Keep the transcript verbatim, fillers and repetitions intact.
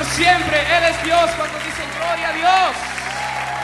siempre. Él es Dios. Cuando dicen gloria a Dios.